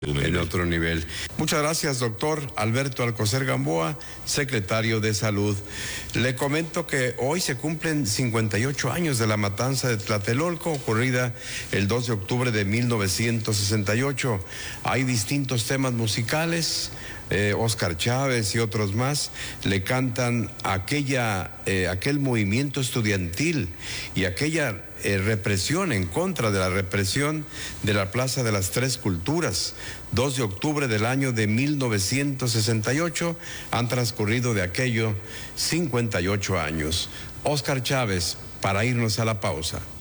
en otro nivel. Muchas gracias, doctor Alberto Alcocer Gamboa, secretario de Salud. Le comento que hoy se cumplen 58 años de la matanza de Tlatelolco, ocurrida el 2 de octubre de 1968. Hay distintos temas musicales. Oscar Chávez y otros más le cantan aquel movimiento estudiantil y aquella represión, en contra de la represión de la Plaza de las Tres Culturas. 2 de octubre del año de 1968, han transcurrido de aquello 58 años. Oscar Chávez, para irnos a la pausa.